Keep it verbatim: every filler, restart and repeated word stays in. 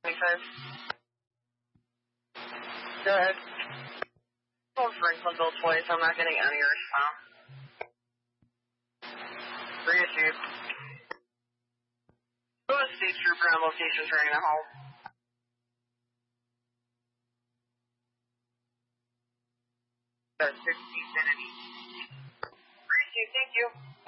twenty-five. Go ahead. Call Franklin Bill twice. I'm not getting any response. Reissue. Go to State Trooper on location turning at home. That's sixteen Infinity. Reissue, thank you.